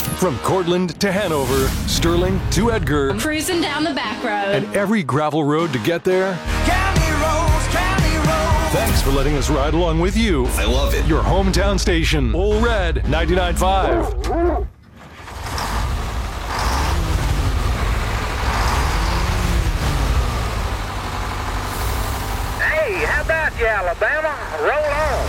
From Cortland to Hanover, Sterling to Edgar, Cruising down the back road. and every gravel road to get there. County roads, county roads. Thanks for letting us ride along with you. I love it. Your hometown station, Ole Red 99.5. Hey, how about you, Alabama? Roll on.